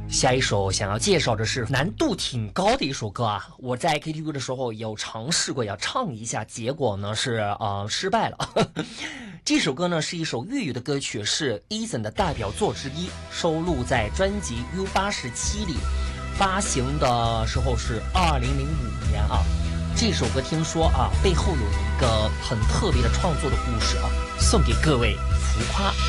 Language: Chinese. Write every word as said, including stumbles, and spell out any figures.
下一首想要介绍的是难度挺高的一首歌啊！我在 K T V 的时候有尝试过要唱一下，结果呢是呃失败了。这首歌呢是一首粤语的歌曲，是 Eason 的代表作之一，收录在专辑 U 八十七里，发行的时候是二零零五年啊。这首歌听说啊背后有一个很特别的创作的故事啊，送给各位浮夸。